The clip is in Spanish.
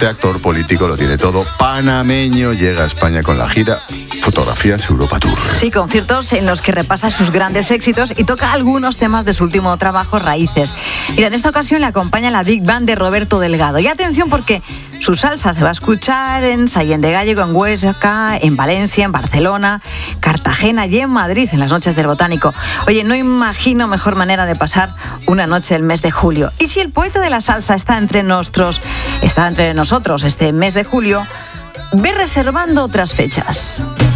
cantante, actor, político, lo tiene todo. Panameño, llega a España con la gira Fotografías Europa Tour. Sí, conciertos en los que repasa sus grandes éxitos y toca algunos temas de su último trabajo, Raíces. Mira, en esta ocasión le acompaña la Big Band de Roberto Delgado. Y atención, porque su salsa se va a escuchar en Sallén de Gállego, en Huesca, en Valencia, en Barcelona, Cartagena y en Madrid, en las noches del Botánico. Oye, no imagino mejor manera de pasar una noche el mes de julio. Y si el poeta de la salsa está entre nosotros este mes de julio, ve reservando otras fechas.